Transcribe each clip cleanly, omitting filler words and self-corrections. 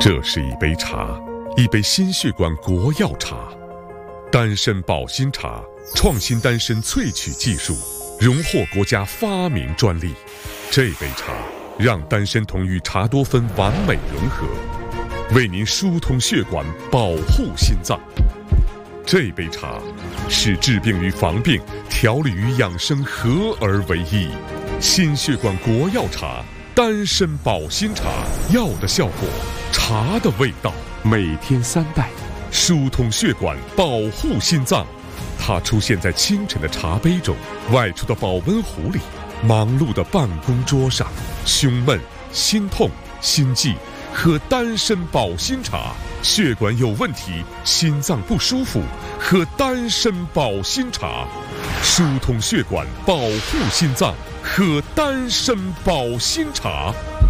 这是一杯茶，一杯心血管国药茶，丹参保心茶，创新丹参萃取技术，荣获国家发明专利。这杯茶让丹参酮与茶多酚完美融合，为您疏通血管，保护心脏。这杯茶是治病与防病、调理与养生合而为一。心血管国药茶，丹参保心茶，药的效果，茶的味道。每天3袋，疏通血管，保护心脏。它出现在清晨的茶杯中，外出的保温壶里，忙碌的办公桌上。胸闷、心痛、心悸，喝丹参保心茶。血管有问题，心脏不舒服，喝丹参保心茶。疏通血管，保护心脏，喝丹参保心茶。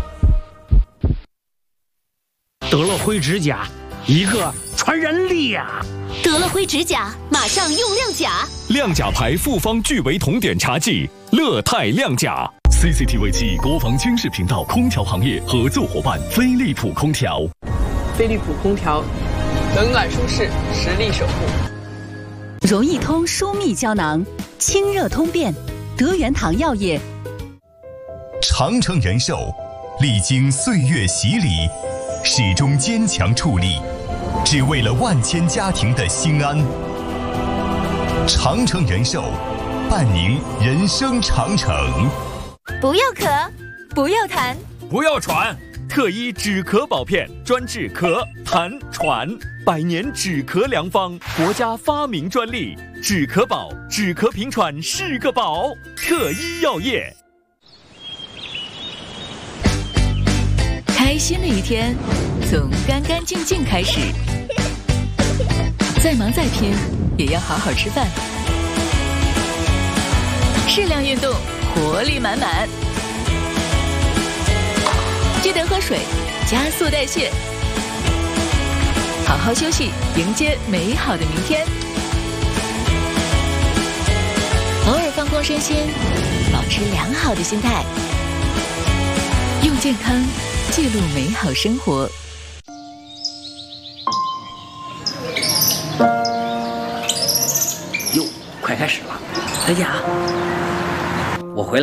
得了灰指甲，一个传染力呀！ 得了灰指甲，马上用亮甲。 亮甲牌复方聚维酮碘茶剂，乐泰亮甲。CCTV 7国防军事频道空调行业合作伙伴飞利浦空调。 飞利浦空调，冷暖舒适，实力守护。 容易通舒密胶囊，清热通便，德元堂药业。 长城人寿历经岁月洗礼，始终坚强矗立，只为了万千家庭的心安。长城人寿伴您人生长城。 不要咳，不要痰， 不要喘，特医止咳宝片，专治咳、痰、喘，100年止咳良方，国家发明专利。止咳宝，止咳平喘是个宝。特医药业。 开心的一天，从干干净净开始。再忙再拼，也要好好吃饭。适量运动，活力满满。记得喝水，加速代谢。好好休息，迎接美好的明天。偶尔放空身心，保持良好的心态。用健康记录美好生活。 哟，快开始了！哎呀，我回来。